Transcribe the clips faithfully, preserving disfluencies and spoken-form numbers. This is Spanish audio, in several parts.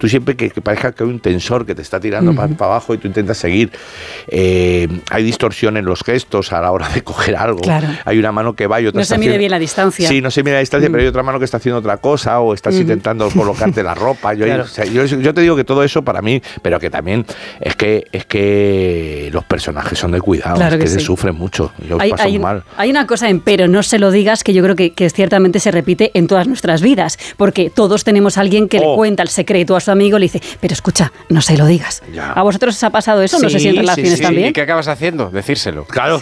tú siempre que, que parezca que hay un tensor que te está tirando uh-huh. para pa abajo y tú intentas seguir. Eh, hay distorsión en los gestos a la hora de coger algo. Claro. Hay una mano que va y otra no está se mide haciendo, bien la distancia. Sí, no se mide la distancia, uh-huh. pero hay otra mano que está haciendo otra cosa o estás uh-huh. intentando colocarte la ropa. Yo, claro. o sea, yo, yo te digo que todo eso para mí, pero que también es que es que los personajes son de cuidado, claro es que, que se sí. sufren mucho. Yo hay, paso hay, mal. Hay una cosa en pero no se lo digas que yo creo que, que ciertamente se repite en todas nuestras vidas, porque todos tenemos a alguien que oh. le cuenta el secreto a su amigo y le dice, pero escucha, no se lo digas. Ya. ¿A vosotros os ha pasado eso? Sí, no sé si en relaciones sí, sí. también. ¿Y qué acabas haciendo? Decírselo. Claro.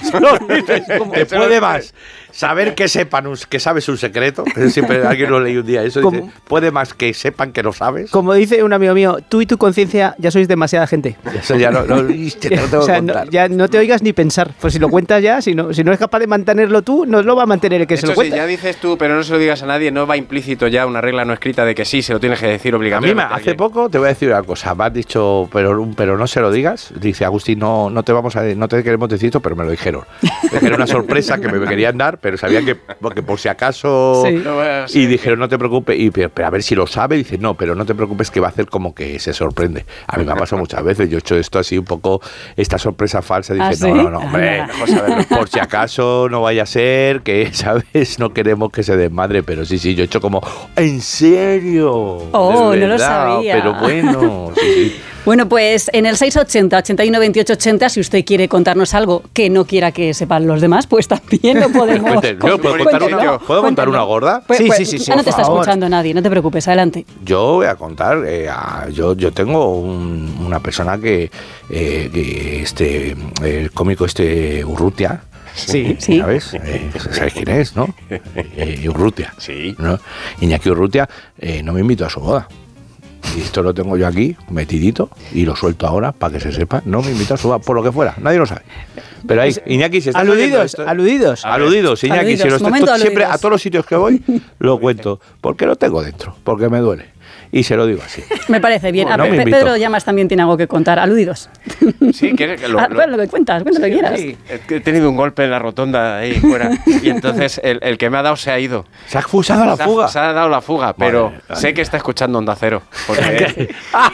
Te puede más saber que sepan un, que sabes un secreto. Siempre alguien lo leí un día. Eso dice, puede más que sepan que lo sabes. Como dice un amigo mío, tú y tu conciencia ya sois demasiada gente. Eso ya no, no, te lo tengo o sea, que contar. No, ya no te oigas ni pensar. Pues si lo cuentas ya, si no, si no es capaz de mantenerlo tú, no lo va a mantener el que Eso se lo cuenta. Si ya dices tú, pero no se lo digas a nadie, no va implícito ya una regla no escrita de que sí, se lo tienes que decir obligatoriamente. A mí, hace poco te voy a decir una cosa. Me has dicho, pero, pero no se lo digas. Dice Agustín, no, no te vamos a, no te queremos decir esto, pero me lo dijeron. Era una sorpresa que me querían dar, pero sabían que porque por si acaso sí. no, bueno, sí. y dijeron no te preocupes y pero, pero a ver si lo sabe, dice no, pero no te preocupes que va a hacer como que se sorprende. A mí me ha pasado muchas veces, yo he hecho esto así un poco esta sorpresa falsa, dice ¿Ah, sí? no, no, no, hombre, mejor saberlo, por si acaso no vaya a ser que, sabes, no queremos que se desmadre, pero sí, sí, yo he hecho como ¿en serio? Oh, no lo sabía. Pero bueno, sí, sí. Bueno, pues en el seis ochenta, ochenta y uno, veintiocho ochenta, si usted quiere contarnos algo que no quiera que sepan los demás, pues también lo podemos... Cuente, ¿yo puedo contar una, ¿puedo contar una gorda? Pues, sí, pues, sí, sí, sí. No te está escuchando nadie, no te preocupes, adelante. Yo voy a contar, eh, a, yo, yo tengo un, una persona que, eh, que este, el cómico este Urrutia, Sí, sí. ¿Sabes? Eh, ¿Sabes quién es, no? Eh, Urrutia. Sí. ¿No? Iñaki Urrutia eh, no me invitó a su boda. Y esto lo tengo yo aquí, metidito, y lo suelto ahora para que se sepa. No me invitó a su boda, por lo que fuera, nadie lo sabe. Pero ahí, Iñaki, si está aludidos, esto, aludidos. Aludidos, Iñaki, aludidos, si lo estoy, momento, siempre aludidos. a todos los sitios que voy lo cuento, porque lo tengo dentro, porque me duele. Y se lo digo así. Me parece bien. Bueno, a no Pe- Pedro Llamas también tiene algo que contar. Aludidos. Sí, ¿quieres que lo, ah, lo... bueno, lo que cuentas, cuenta sí, lo que quieras. Sí, he tenido un golpe en la rotonda ahí fuera y entonces el, el que me ha dado se ha ido. Se ha expulsado la se fuga. Ha, se ha dado la fuga, pero vale, vale. sé que está escuchando Onda Cero. Porque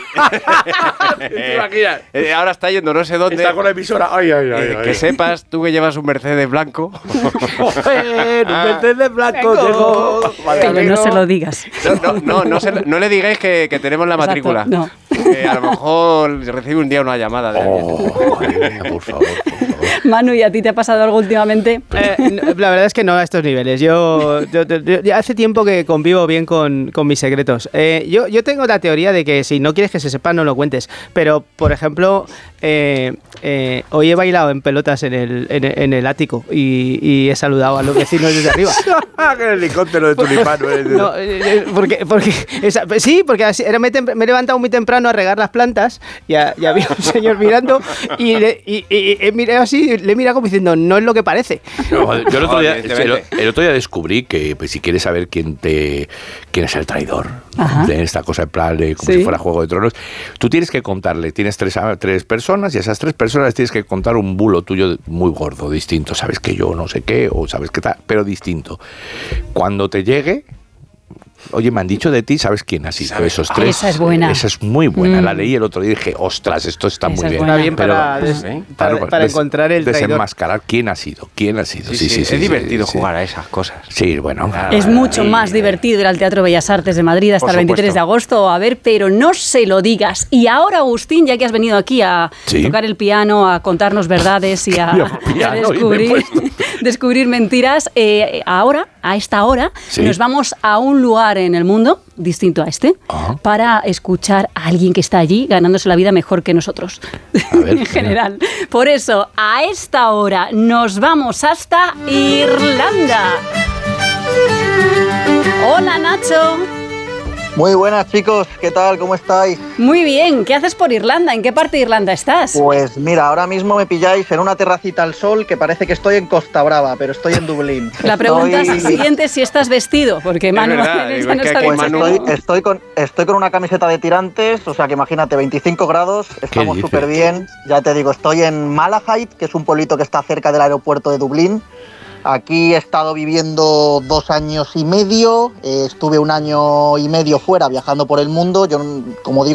eh, ahora está yendo no sé dónde. Está con la emisora. Ay, ay, ay, eh, ay. Que sepas, tú que llevas un Mercedes blanco. Joder, un Mercedes blanco. Tengo. Pero no se lo digas. No, no, no, no, se, no le digáis que, que tenemos la Exacto, matrícula. No. Eh, a lo mejor recibe un día una llamada de oh, alguien. Por favor, por favor. Manu, ¿y a ti te ha pasado algo últimamente? Eh, la verdad es que no a estos niveles. Yo, yo, yo, yo hace tiempo que convivo bien con, con mis secretos. Eh, yo, yo tengo la teoría de que si no quieres que se sepa, no lo cuentes. Pero, por ejemplo, eh, eh, hoy he bailado en pelotas en el, en, en el ático y, y he saludado a los vecinos desde arriba. El helicóptero de tulipán. No, eh, porque, porque esa, sí, porque así, era, me, me he levantado muy temprano a regar las plantas y, a, y había un señor mirando y, le, y, y, y he mirado así, le he mirado como diciendo, no es lo que parece. No, yo el otro, día, el, el otro día descubrí que pues, si quieres saber quién te quién es el traidor, Ajá. de esta cosa en plan de como sí. si fuera Juego de Tronos, tú tienes que contarle, tienes tres, tres personas y a esas tres personas tienes que contar un bulo tuyo muy gordo, distinto, sabes que yo no sé qué o sabes qué tal, pero distinto. Cuando te llegue, oye, me han dicho de ti, ¿sabes quién ha sido? Esos tres. Esa es buena. Esa es muy buena. Mm. La leí el otro día y dije, ostras, esto está Esa muy bien. Está bien pero, para, des, ¿eh? para, para, para des, encontrar el traidor. Desenmascarar quién ha sido. ¿Quién ha sido? Sí, sí, sí, sí. Es sí, divertido sí, jugar sí. a esas cosas. Sí, bueno. Es mucho y, más divertido ir al Teatro Bellas Artes de Madrid hasta el veintitrés de agosto a ver, pero no se lo digas. Y ahora, Agustín, ya que has venido aquí a ¿Sí? tocar el piano, a contarnos verdades y a, a descubrir, descubrir mentiras, eh, ahora, a esta hora, ¿Sí? nos vamos a un lugar en el mundo distinto a este, Ajá. para escuchar a alguien que está allí ganándose la vida mejor que nosotros, ver, en general. Mira. Por eso, a esta hora nos vamos hasta Irlanda. Hola, Nacho. Muy buenas, chicos, ¿qué tal? ¿Cómo estáis? Muy bien, ¿qué haces por Irlanda? ¿En qué parte de Irlanda estás? Pues mira, ahora mismo me pilláis en una terracita al sol que parece que estoy en Costa Brava, pero estoy en Dublín. La estoy... pregunta siguiente es si estás vestido, porque Manu, es verdad, ya no está pues estoy, estoy, con, estoy con una camiseta de tirantes, o sea que imagínate, veinticinco grados, estamos súper bien. Ya te digo, estoy en Malahide, que es un pueblito que está cerca del aeropuerto de Dublín. Aquí he estado viviendo dos años y medio, eh, estuve un año y medio fuera viajando por el mundo. Yo, como digo,